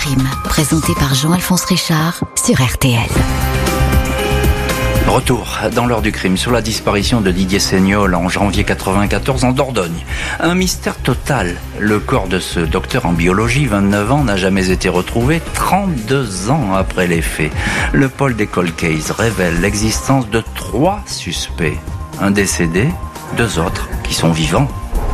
crime, présenté par Jean-Alphonse Richard sur RTL. Retour dans l'heure du crime sur la disparition de Didier Seignol en janvier 1994 en Dordogne. Un mystère total. Le corps de ce docteur en biologie, 29 ans, n'a jamais été retrouvé 32 ans après les faits. Le pôle des cold cases révèle l'existence de 3 suspects. Un décédé, 2 autres qui sont vivants.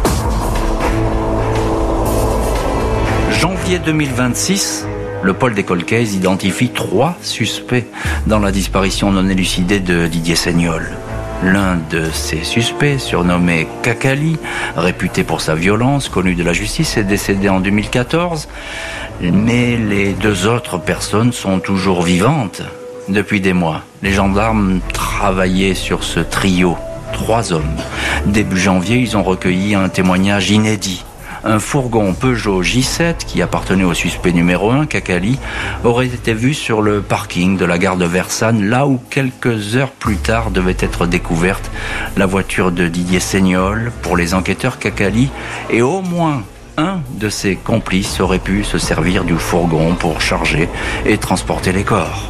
Janvier 2026, le pôle des cold cases identifie 3 suspects dans la disparition non élucidée de Didier Seignol. L'un de ces suspects, surnommé Kakali, réputé pour sa violence, connu de la justice, est décédé en 2014. Mais les 2 autres personnes sont toujours vivantes. Depuis des mois, les gendarmes travaillaient sur ce trio. 3 hommes. Début janvier, ils ont recueilli un témoignage inédit. Un fourgon Peugeot J7 qui appartenait au suspect numéro 1, Kakali, aurait été vu sur le parking de la gare de Versanne, là où quelques heures plus tard devait être découverte la voiture de Didier Seignol. Pour les enquêteurs, Kakali et au moins un de ses complices aurait pu se servir du fourgon pour charger et transporter les corps.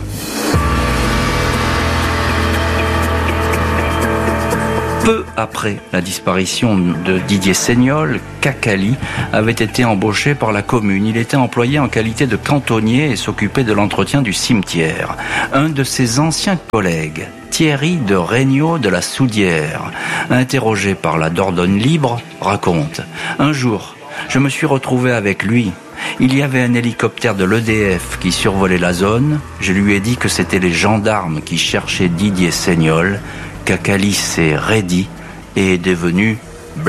Peu après la disparition de Didier Seignol, Kakali avait été embauché par la commune. Il était employé en qualité de cantonnier et s'occupait de l'entretien du cimetière. Un de ses anciens collègues, Thierry de Regnault de la Soudière, interrogé par la Dordogne Libre, raconte « Un jour, je me suis retrouvé avec lui. Il y avait un hélicoptère de l'EDF qui survolait la zone. Je lui ai dit que c'était les gendarmes qui cherchaient Didier Seignol. Kakali s'est raidi et est devenu blême. »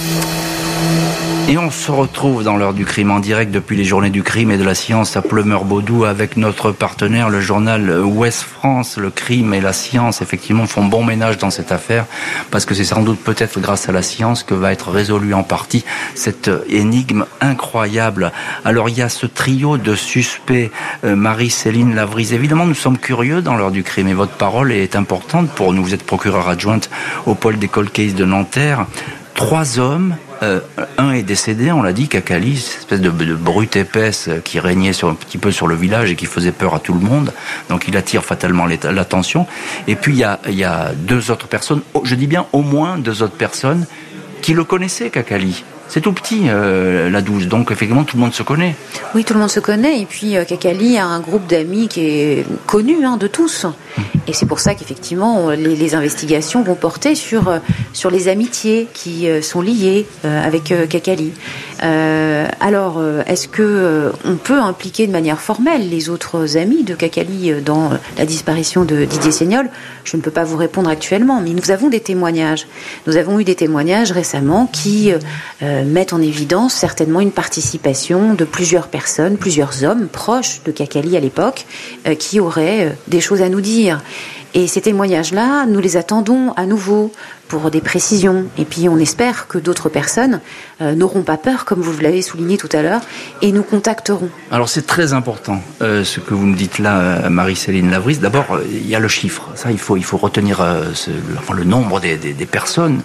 Et on se retrouve dans l'heure du crime en direct depuis les journées du crime et de la science à Pleumeur-Baudou avec notre partenaire, le journal Ouest France. Le crime et la science, effectivement, font bon ménage dans cette affaire parce que c'est sans doute peut-être grâce à la science que va être résolue en partie cette énigme incroyable. Alors il y a ce trio de suspects, Marie-Céline Lavrise. Évidemment, nous sommes curieux dans l'heure du crime et votre parole est importante pour nous. Vous êtes procureure adjointe au pôle des cold cases de Nanterre. 3 hommes, un est décédé, on l'a dit, Kakali, cette espèce de brute épaisse qui régnait un petit peu sur le village et qui faisait peur à tout le monde. Donc il attire fatalement l'attention. Et puis il y a 2 autres personnes, je dis bien au moins 2 autres personnes qui le connaissaient, Kakali. C'est tout petit, la 12, donc effectivement tout le monde se connaît. Oui, tout le monde se connaît, et puis Kakali a un groupe d'amis qui est connu de tous. Et c'est pour ça qu'effectivement les investigations vont porter sur les amitiés qui sont liées avec Kakali. Alors, est-ce que on peut impliquer de manière formelle les autres amis de Kakali dans la disparition de Didier Seignol ? Je ne peux pas vous répondre actuellement, mais nous avons des témoignages. Nous avons eu des témoignages récemment qui mettent en évidence certainement une participation de plusieurs personnes, plusieurs hommes proches de Kakali à l'époque, qui auraient des choses à nous dire. Et ces témoignages-là, nous les attendons à nouveau pour des précisions. Et puis on espère que d'autres personnes n'auront pas peur, comme vous l'avez souligné tout à l'heure, et nous contacteront. Alors c'est très important ce que vous nous dites là, Marie-Céline Lavrise. D'abord, il y a le chiffre. Ça, il faut retenir le nombre des personnes.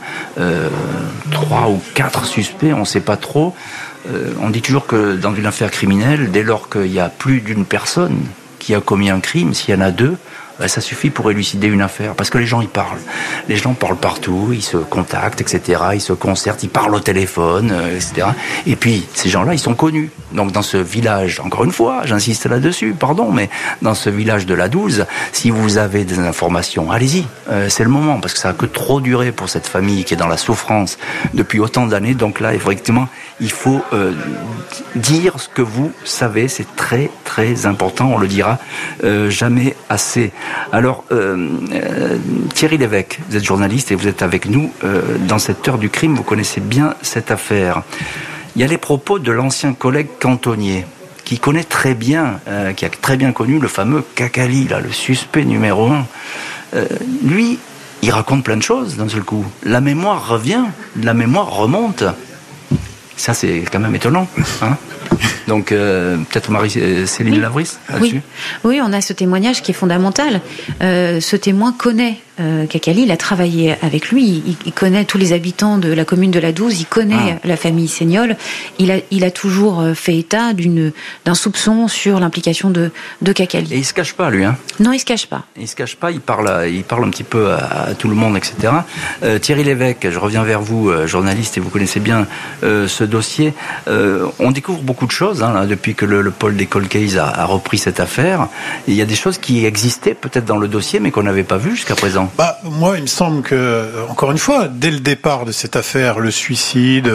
3 ou 4 suspects, on ne sait pas trop. On dit toujours que dans une affaire criminelle, dès lors qu'il y a plus d'une personne qui a commis un crime, s'il y en a 2, ça suffit pour élucider une affaire, parce que les gens, ils parlent. Les gens parlent partout, ils se contactent, etc., ils se concertent, ils parlent au téléphone, etc. Et puis, ces gens-là, ils sont connus. Donc, dans ce village, encore une fois, j'insiste là-dessus, pardon, mais dans ce village de la 12, si vous avez des informations, allez-y, c'est le moment, parce que ça a que trop duré pour cette famille qui est dans la souffrance depuis autant d'années. Donc là, effectivement, il faut dire ce que vous savez, c'est très, très important, on le dira jamais assez. Alors, Thierry Lévesque, vous êtes journaliste et vous êtes avec nous dans cette heure du crime, vous connaissez bien cette affaire. Il y a les propos de l'ancien collègue cantonnier qui connaît très bien, qui a très bien connu le fameux Kakali, là, le suspect numéro 1. Lui, il raconte plein de choses d'un seul coup. La mémoire revient, la mémoire remonte. Ça, c'est quand même étonnant, hein ? Donc, peut-être Marie-Céline Lavrise là-dessus. Oui, on a ce témoignage qui est fondamental. Ce témoin connaît Kakali, il a travaillé avec lui, il connaît tous les habitants de la commune de la Douze, il connaît la famille Seignol, il a toujours fait état d'un soupçon sur l'implication de Kakali. Et il se cache pas, lui, hein? Non, il se cache pas. Il se cache pas, il parle un petit peu à tout le monde, etc. Thierry Lévesque, je reviens vers vous, journaliste, et vous connaissez bien ce dossier. On découvre beaucoup de choses, hein, là, depuis que le pôle des Cold Case a repris cette affaire. Et il y a des choses qui existaient peut-être dans le dossier, mais qu'on n'avait pas vues jusqu'à présent. Moi, il me semble que, encore une fois, dès le départ de cette affaire, le suicide,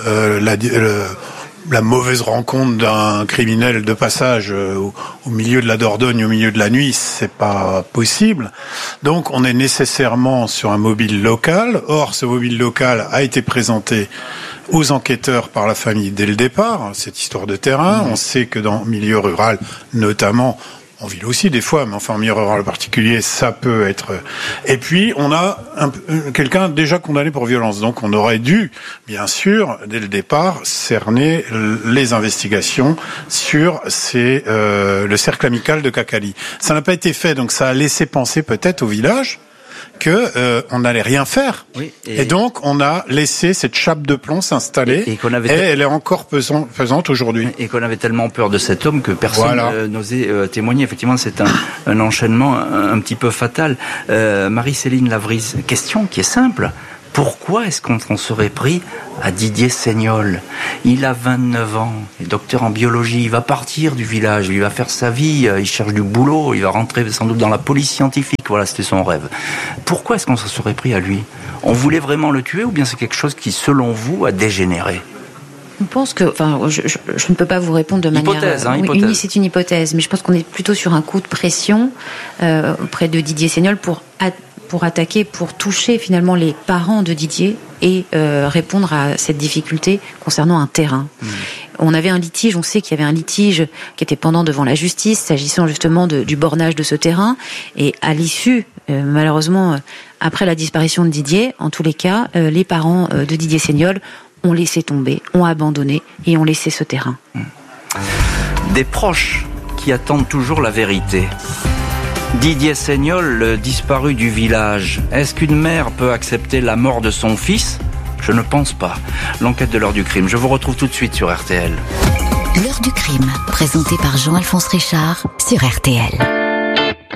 la mauvaise rencontre d'un criminel de passage au milieu de la Dordogne, au milieu de la nuit, c'est pas possible. Donc, on est nécessairement sur un mobile local. Or, ce mobile local a été présenté aux enquêteurs par la famille dès le départ, cette histoire de terrain. On sait que dans le milieu rural, notamment, en ville aussi des fois, mais enfin en milieu rural en particulier, ça peut être... Et puis, on a quelqu'un déjà condamné pour violence. Donc, on aurait dû, bien sûr, dès le départ, cerner les investigations sur le cercle amical de Kakali. Ça n'a pas été fait, donc ça a laissé penser peut-être au village que on n'allait rien faire. Oui, et donc, on a laissé cette chape de plomb s'installer, et elle est encore pesante aujourd'hui. Et qu'on avait tellement peur de cet homme que personne n'osait témoigner. Effectivement, c'est un enchaînement un petit peu fatal. Marie-Céline Lavrise, question qui est simple. Pourquoi est-ce qu'on s'en serait pris à Didier Seignol? Il a 29 ans, il est docteur en biologie, il va partir du village, il va faire sa vie, il cherche du boulot, il va rentrer sans doute dans la police scientifique, voilà, c'était son rêve. Pourquoi est-ce qu'on s'en serait pris à lui? On voulait vraiment le tuer ou bien c'est quelque chose qui, selon vous, a dégénéré? Je pense que, je ne peux pas vous répondre de manière... Hypothèse. C'est une hypothèse, mais je pense qu'on est plutôt sur un coup de pression auprès de Didier Seignol pour attaquer, pour toucher finalement les parents de Didier et répondre à cette difficulté concernant un terrain. On avait un litige, on sait qu'il y avait un litige qui était pendant devant la justice, s'agissant justement du bornage de ce terrain. Et à l'issue, malheureusement, après la disparition de Didier, en tous les cas, les parents de Didier Seignol ont laissé tomber, ont abandonné et ont laissé ce terrain. Des proches qui attendent toujours la vérité. Didier Seignol, disparu du village. Est-ce qu'une mère peut accepter la mort de son fils? Je ne pense pas. L'enquête de l'heure du crime. Je vous retrouve tout de suite sur RTL. L'heure du crime, présentée par Jean-Alphonse Richard sur RTL.